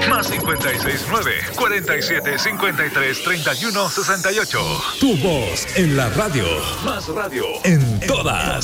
Más 569-4753-3168. Tu voz en la radio. Más radio. En todas.